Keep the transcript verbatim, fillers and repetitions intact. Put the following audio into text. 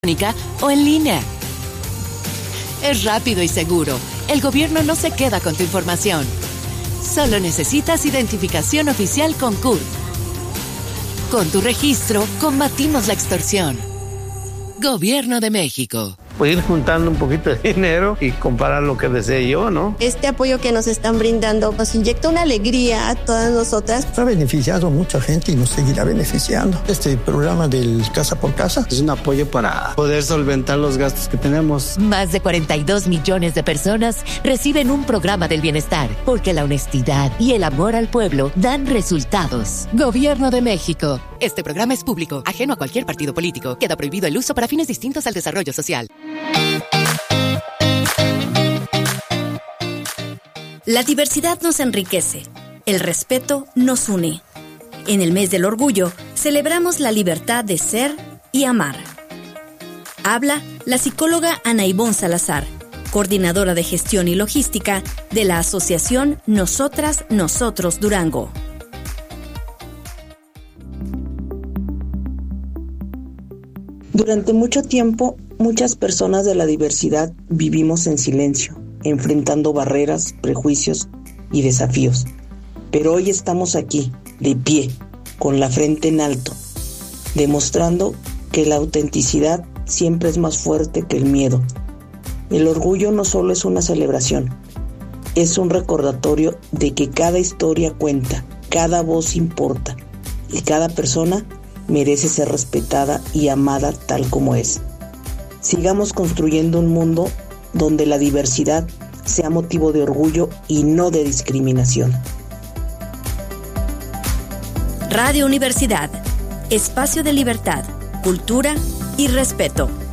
o en línea. Es rápido y seguro. El gobierno no se queda con tu información. Solo necesitas identificación oficial con C U R P. Con tu registro, combatimos la extorsión. Gobierno de México. Pues ir juntando un poquito de dinero y comparar lo que desee yo, ¿no? Este apoyo que nos están brindando nos inyecta una alegría a todas nosotras. Ha beneficiado a mucha gente y nos seguirá beneficiando. Este programa del Casa por Casa es un apoyo para poder solventar los gastos que tenemos. Más de cuarenta y dos millones de personas reciben un programa del bienestar, porque la honestidad y el amor al pueblo dan resultados. Gobierno de México. Este programa es público, ajeno a cualquier partido político. Queda prohibido el uso para fines distintos al desarrollo social. La diversidad nos enriquece, el respeto nos une. En el mes del orgullo, celebramos la libertad de ser y amar. Habla la psicóloga Ana Ivonne Salazar, coordinadora de gestión y logística de la Asociación Nosotras, Nosotros Durango. Durante mucho tiempo, muchas personas de la diversidad vivimos en silencio, enfrentando barreras, prejuicios y desafíos. Pero hoy estamos aquí, de pie, con la frente en alto, demostrando que la autenticidad siempre es más fuerte que el miedo. El orgullo no solo es una celebración, es un recordatorio de que cada historia cuenta, cada voz importa y cada persona merece ser respetada y amada tal como es. Sigamos construyendo un mundo donde la diversidad sea motivo de orgullo y no de discriminación. Radio Universidad, espacio de libertad, cultura y respeto.